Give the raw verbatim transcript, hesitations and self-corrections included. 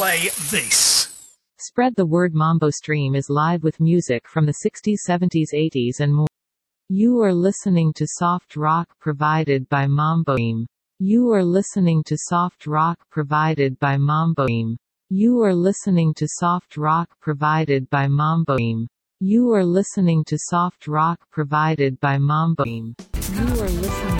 play this. Spread the word. Mambo Stream is live with music from the sixties, seventies, eighties and more. You are listening to soft rock provided by Mambo Stream. You are listening to soft rock provided by Mambo Stream. You are listening to soft rock provided by Mambo Stream. You are listening to soft rock provided by Mambo Stream. You are listening